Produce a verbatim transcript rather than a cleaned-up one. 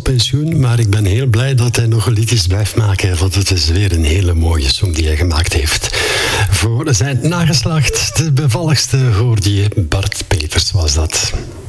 pensioen, maar ik ben heel blij dat hij nog liedjes blijft maken, want het is weer een hele mooie song die hij gemaakt heeft. Voor zijn nageslacht, de bevalligste hoorde je, Bart Peters was dat.